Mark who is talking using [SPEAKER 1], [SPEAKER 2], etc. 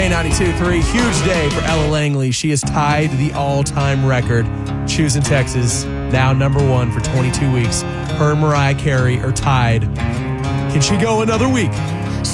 [SPEAKER 1] K92.3, huge day for Ella Langley. She has tied the all-time record. Choosing Texas, now number one for 22 weeks. Her and Mariah Carey are tied. Can she go another week?